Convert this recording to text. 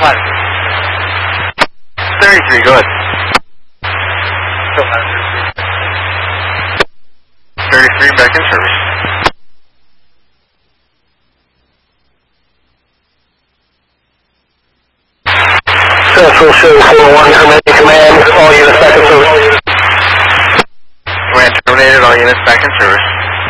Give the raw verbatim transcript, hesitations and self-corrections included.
thirty-three, go ahead. thirty-three, back in service. Central show four one, terminating command, all units back in service. Command terminated, all units back in service.